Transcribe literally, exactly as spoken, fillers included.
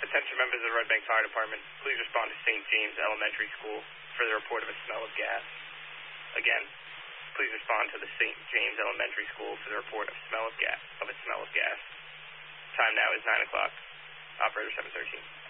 Attention members of the Red Bank Fire Department, please respond to Saint James Elementary School for the report of a smell of gas. Again, please respond to the Saint James Elementary School for the report of smell of gas of a smell of gas. Time now is nine o'clock. Operator seven thirteen.